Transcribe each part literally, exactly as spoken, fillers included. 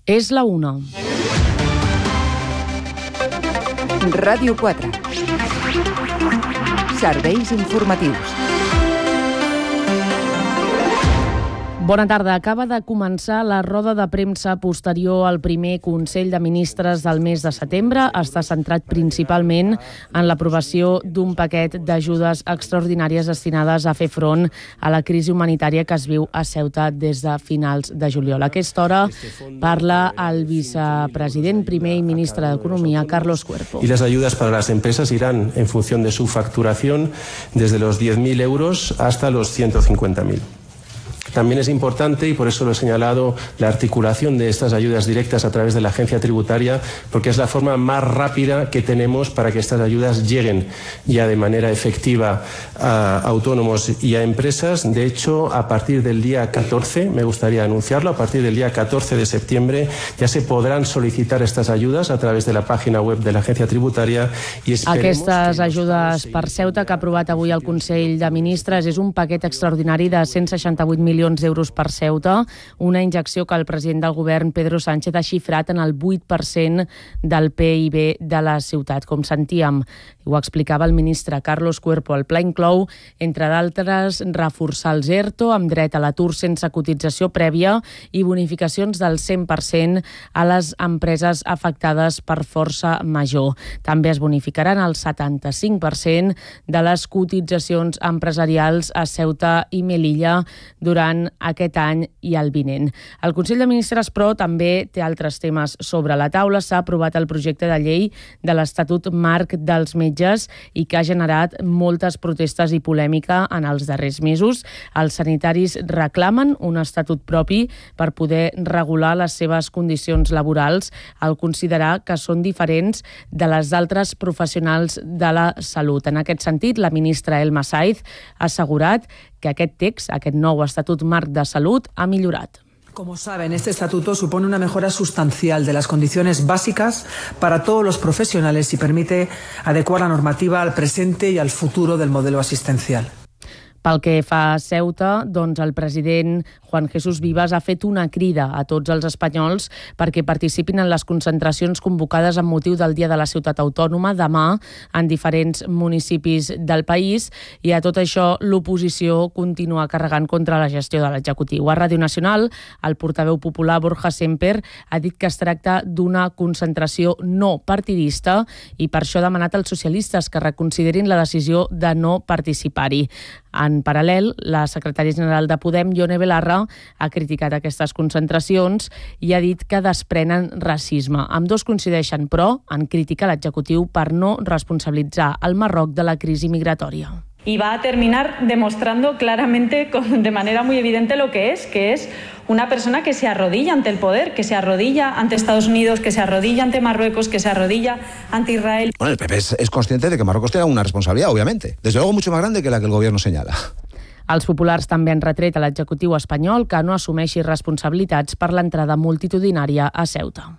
És la una. Ràdio quatre. Serveis informatius. Bona tarda. Acaba de començar la roda de premsa posterior al primer Consell de Ministres del mes de setembre. Està centrat principalment en l'aprovació d'un paquet d'ajudes extraordinàries destinades a fer front a la crisi humanitària que es viu a Ceuta des de finals de juliol. A aquesta hora parla el vicepresident, primer i ministre d'Economia, Carlos Cuerpo. Y las ayudas para las empresas irán en función de su facturación desde los diez mil euros hasta los ciento cincuenta mil. También es importante, y por eso lo he señalado, la articulación de estas ayudas directas a través de la agencia tributaria, porque es la forma más rápida que tenemos para que estas ayudas lleguen ya de manera efectiva a autónomos y a empresas. De hecho, a partir del día catorce, me gustaría anunciarlo, a partir del día catorce de septiembre ya se podrán solicitar estas ayudas a través de la página web de la agencia tributaria. I Aquestes ajudes per Ceuta que ha aprovat avui el Consell de Ministres és un paquet extraordinari de cent seixanta-vuit milions d'euros per Ceuta, una injecció que el president del govern, Pedro Sánchez, ha xifrat en el vuit per cent del P I B de la ciutat. Com sentíem, ho explicava el ministre Carlos Cuerpo, el pla inclou, entre d'altres, reforçar els ERTO amb dret a l'atur sense cotització prèvia i bonificacions del cent per cent a les empreses afectades per força major. També es bonificaran el setanta-cinc per cent de les cotitzacions empresarials a Ceuta i Melilla durant aquest any i el vinent. El Consell de Ministres, però, també té altres temes sobre la taula. S'ha aprovat el projecte de llei de l'Estatut Marc dels Metges i que ha generat moltes protestes i polèmica en els darrers mesos. Els sanitaris reclamen un estatut propi per poder regular les seves condicions laborals al considerar que són diferents de les d'altres professionals de la salut. En aquest sentit, la ministra Elma Saiz ha assegurat que aquest text, aquest nou Estatut Marc de Salut, ha millorat. Como saben, este estatuto supone una mejora sustancial de las condiciones básicas para todos los profesionales y permite adecuar la normativa al presente y al futuro del modelo asistencial. Pel que fa a Ceuta, doncs el president Juan Jesús Vivas ha fet una crida a tots els espanyols perquè participin en les concentracions convocades amb motiu del Dia de la Ciutat Autònoma demà en diferents municipis del país, i a tot això l'oposició continua carregant contra la gestió de l'executiu. A Ràdio Nacional, el portaveu popular Borja Semper ha dit que es tracta d'una concentració no partidista i per això ha demanat als socialistes que reconsiderin la decisió de no participar-hi. En paral·lel, la secretària general de Podem, Ione Belarra, ha criticat aquestes concentracions i ha dit que desprenen racisme. Ambdós coincideixen, però, en criticar l'executiu per no responsabilitzar el Marroc de la crisi migratòria. Y va a terminar demostrando claramente, de manera muy evidente, lo que es, que es una persona que se arrodilla ante el poder, que se arrodilla ante Estados Unidos, que se arrodilla ante Marruecos, que se arrodilla ante Israel. Bueno, el P P es, es consciente de que Marruecos tiene una responsabilidad, obviamente. Desde luego mucho más grande que la que el gobierno señala. Els populars també han retret a l'executiu espanyol que no assumeixi responsabilitats per l'entrada multitudinària a Ceuta.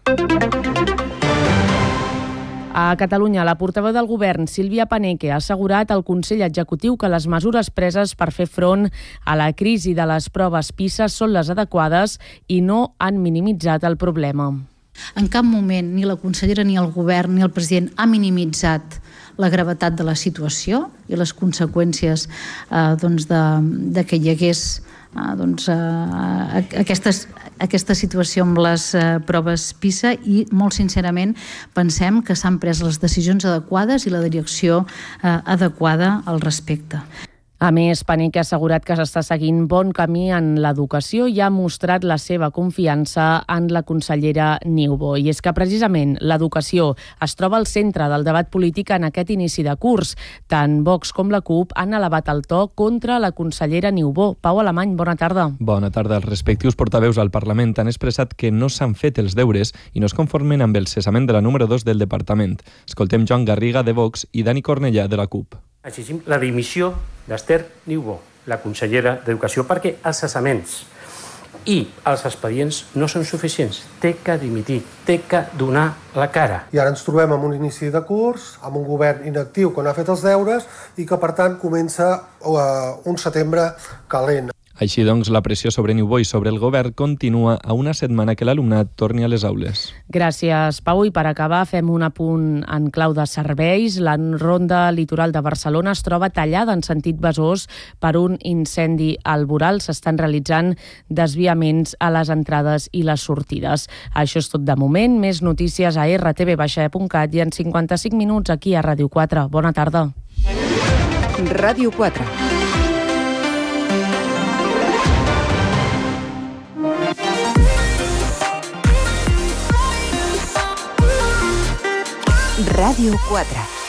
A Catalunya, la portaveu del govern, Sílvia Paneque, ha assegurat al Consell Executiu que les mesures preses per fer front a la crisi de les proves PISA són les adequades i no han minimitzat el problema. En cap moment ni la consellera ni el govern ni el president ha minimitzat la gravetat de la situació i les conseqüències eh, doncs de, de que hi hagués eh, doncs, eh, aquestes, aquesta situació amb les eh, proves PISA, i molt sincerament pensem que s'han pres les decisions adequades i la direcció eh, adequada al respecte. A més, Paneque ha assegurat que s'està seguint bon camí en l'educació i ha mostrat la seva confiança en la consellera Niubó. I és que precisament l'educació es troba al centre del debat polític en aquest inici de curs. Tant Vox com la CUP han elevat el to contra la consellera Niubó. Pau Alemany, bona tarda. Bona tarda. Els respectius portaveus al Parlament han expressat que no s'han fet els deures i no es conformen amb el cessament de la número dos del departament. Escoltem Joan Garriga, de Vox, i Dani Cornellà, de la CUP. Exigim la dimissió d'Esther Niubó, la consellera d'Educació, perquè els cessaments i els expedients no són suficients. Té que dimitir, té que donar la cara. I ara ens trobem amb un inici de curs, amb un govern inactiu que no ha fet els deures i que, per tant, comença uh, un setembre calent. Així doncs, la pressió sobre Niubó i sobre el govern continua a una setmana que l'alumnat torni a les aules. Gràcies, Pau. I per acabar, fem un apunt en clau de serveis. La ronda litoral de Barcelona es troba tallada en sentit Besòs per un incendi al voral. S'estan realitzant desviaments a les entrades i les sortides. Això és tot de moment. Més notícies a erre te ve punt cat i en cinquanta-cinc minuts aquí a Ràdio quatre. Bona tarda. Ràdio quatre. Ràdio quatre.